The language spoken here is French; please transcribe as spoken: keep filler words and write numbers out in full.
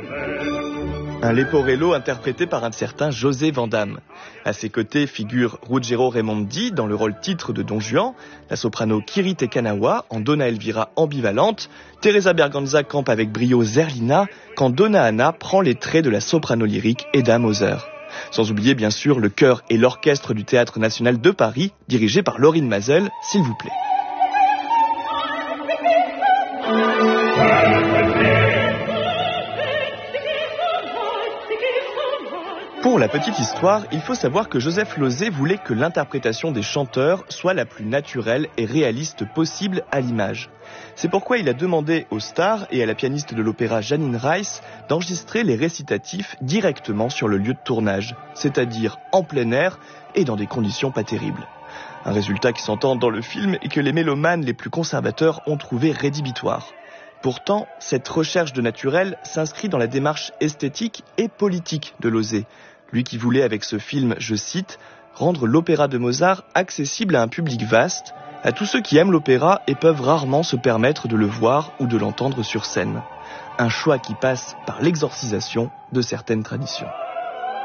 Un Leporello interprété par un certain José Vandamme. À ses côtés figure Ruggero Raimondi dans le rôle titre de Don Juan, la soprano Kiri Te Kanawa en Donna Elvira ambivalente, Teresa Berganza campe avec brio Zerlina, quand Donna Anna prend les traits de la soprano lyrique Eda Moser. Sans oublier bien sûr le chœur et l'orchestre du Théâtre National de Paris, dirigé par Laurine Mazel, s'il vous plaît. Pour la petite histoire, il faut savoir que Joseph Losey voulait que l'interprétation des chanteurs soit la plus naturelle et réaliste possible à l'image. C'est pourquoi il a demandé aux stars et à la pianiste de l'opéra Janine Rice d'enregistrer les récitatifs directement sur le lieu de tournage, c'est-à-dire en plein air et dans des conditions pas terribles. Un résultat qui s'entend dans le film et que les mélomanes les plus conservateurs ont trouvé rédhibitoire. Pourtant, cette recherche de naturel s'inscrit dans la démarche esthétique et politique de Losey. Lui qui voulait avec ce film, je cite, « rendre l'opéra de Mozart accessible à un public vaste, à tous ceux qui aiment l'opéra et peuvent rarement se permettre de le voir ou de l'entendre sur scène. » Un choix qui passe par l'exorcisation de certaines traditions.